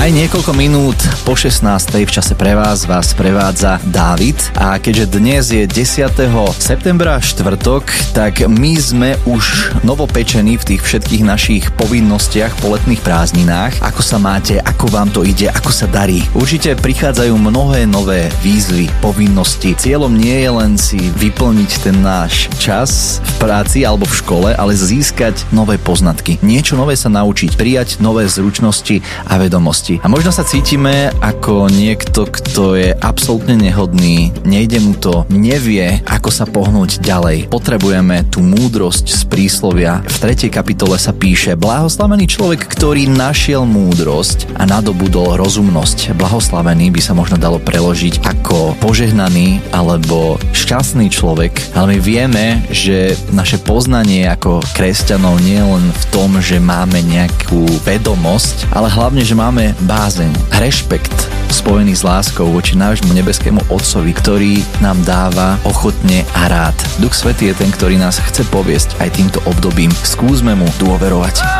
Aj niekoľko minút po 16. v čase pre vás prevádza Dávid a keďže dnes je 10. septembra štvrtok, tak my sme už novopečení v tých všetkých našich povinnostiach po letných prázdninách. Ako sa máte, ako vám to ide, ako sa darí? Určite prichádzajú mnohé nové výzvy, povinnosti. Cieľom nie je len si vyplniť ten náš čas v práci alebo v škole, ale získať nové poznatky. Niečo nové sa naučiť, prijať nové zručnosti a vedomosti. A možno sa cítime ako niekto, kto je absolútne nehodný, nejde mu to, nevie, ako sa pohnúť ďalej. Potrebujeme tú múdrosť z príslovia. V 3. kapitole sa píše: blahoslavený človek, ktorý našiel múdrosť a nadobudol rozumnosť. Blahoslavený by sa možno dalo preložiť ako požehnaný alebo šťastný človek, ale my vieme, že naše poznanie ako kresťanov nie je len v tom, že máme nejakú vedomosť, ale hlavne, že máme bázeň, rešpekt spojený s láskou voči nášmu nebeskému Otcovi, ktorý nám dáva ochotne a rád. Duch Svätý je ten, ktorý nás chce poviesť aj týmto obdobím. Skúsme mu dôverovať.